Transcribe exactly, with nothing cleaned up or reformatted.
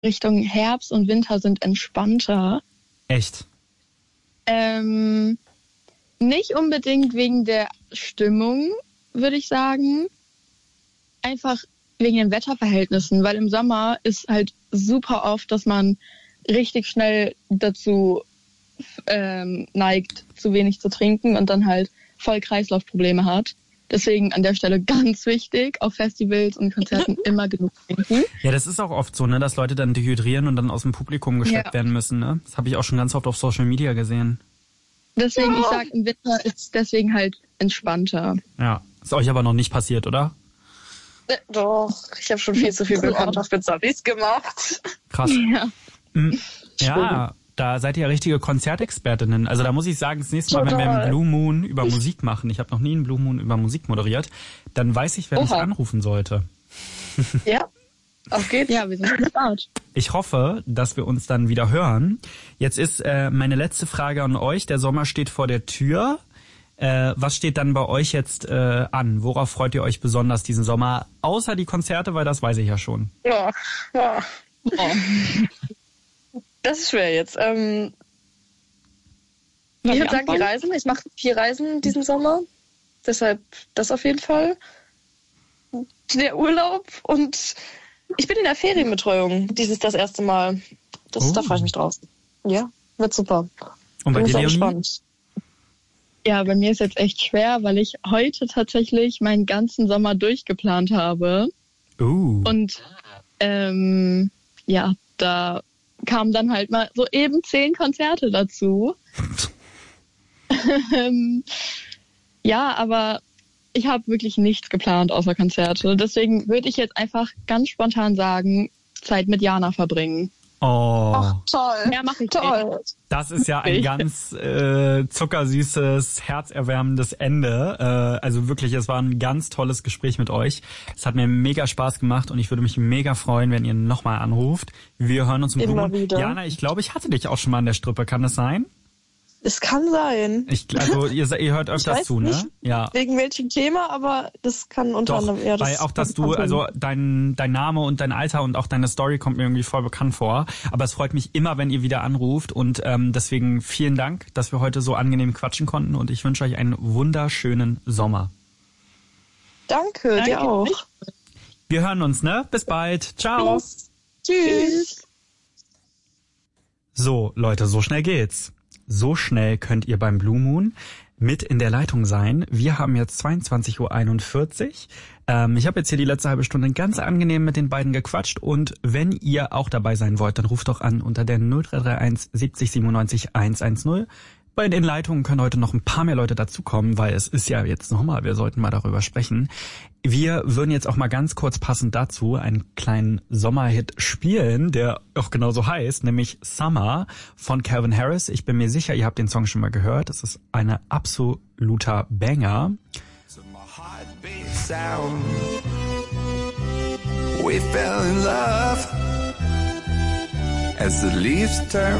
Richtung Herbst und Winter sind entspannter. Echt? Ähm, nicht unbedingt wegen der Stimmung, würde ich sagen. Einfach wegen den Wetterverhältnissen, weil im Sommer ist halt super oft, dass man richtig schnell dazu ähm, neigt, zu wenig zu trinken und dann halt voll Kreislaufprobleme hat. Deswegen an der Stelle ganz wichtig, auf Festivals und Konzerten immer genug trinken. Ja, das ist auch oft so, ne, dass Leute dann dehydrieren und dann aus dem Publikum geschleppt Ja. werden müssen. Ne? Das habe ich auch schon ganz oft auf Social Media gesehen. Deswegen, ich sag, im Winter ist es deswegen halt entspannter. Ja, ist euch aber noch nicht passiert, oder? Äh, Doch, ich habe schon viel zu viel Bekanntschaft mit Sabis gemacht. Krass. Ja. Mm, Ja, da seid ihr ja richtige Konzertexpertinnen. Also da muss ich sagen, das nächste Mal, wenn wir Total. einen Blue Moon über Musik machen, ich habe noch nie einen Blue Moon über Musik moderiert, dann weiß ich, wer mich Oha. anrufen sollte. Ja, auf geht's. Ja, wir sind am Start. Ich hoffe, dass wir uns dann wieder hören. Jetzt ist äh, meine letzte Frage an euch. Der Sommer steht vor der Tür. Äh, was steht dann bei euch jetzt äh, an? Worauf freut ihr euch besonders diesen Sommer? Außer die Konzerte, weil das weiß ich ja schon. Ja, ja. Das ist schwer jetzt. Ähm, ich würde sagen, die Reisen. Ich mache vier Reisen diesen Sommer. Deshalb das auf jeden Fall. Der Urlaub und ich bin in der Ferienbetreuung. Dieses das erste Mal. Das, Oh. Da freue ich mich drauf. Ja, wird super. Und bei Bin dir, sehr Leonie? gespannt. Ja, bei mir ist jetzt echt schwer, weil ich heute tatsächlich meinen ganzen Sommer durchgeplant habe. Uh. Und ähm, ja, da kamen dann halt mal so eben zehn Konzerte dazu. ähm, ja, aber ich habe wirklich nichts geplant außer Konzerte. Deswegen würde ich jetzt einfach ganz spontan sagen, Zeit mit Jana verbringen. Oh. Ach, toll. Mehr mache ich Toll. nicht. Das ist ja ein Ich- ganz äh, zuckersüßes, herzerwärmendes Ende. Äh, also wirklich, es war ein ganz tolles Gespräch mit euch. Es hat mir mega Spaß gemacht und ich würde mich mega freuen, wenn ihr nochmal anruft. Wir hören uns im Immer Blumen. wieder. Jana, ich glaube, ich hatte dich auch schon mal an der Strippe. Kann das sein? Es kann sein. Ich, also ihr, se- ihr hört öfters weiß zu, ne? nicht, Ja. Wegen welchem Thema, aber das kann unter Doch, anderem eher das. weil auch, dass kann du, sein. also dein, dein Name und dein Alter und auch deine Story kommt mir irgendwie voll bekannt vor. Aber es freut mich immer, wenn ihr wieder anruft und ähm, deswegen vielen Dank, dass wir heute so angenehm quatschen konnten und ich wünsche euch einen wunderschönen Sommer. Danke, Danke. dir auch. Wir hören uns, ne? Bis bald. Ciao. Tschüss. Tschüss. So, Leute, so schnell geht's. So schnell könnt ihr beim Blue Moon mit in der Leitung sein. Wir haben jetzt zweiundzwanzig Uhr einundvierzig. Ähm, ich habe jetzt hier die letzte halbe Stunde ganz angenehm mit den beiden gequatscht und wenn ihr auch dabei sein wollt, dann ruft doch an unter der null drei drei eins siebzig siebenundneunzig hundertzehn. Bei den Leitungen können heute noch ein paar mehr Leute dazukommen, weil es ist ja jetzt nochmal, wir sollten mal darüber sprechen. Wir würden jetzt auch mal ganz kurz passend dazu einen kleinen Sommerhit spielen, der auch genauso heißt, nämlich Summer von Calvin Harris. Ich bin mir sicher, ihr habt den Song schon mal gehört. Es ist ein absoluter Banger. To my heartbeat sound, we fell in love as the leaves turn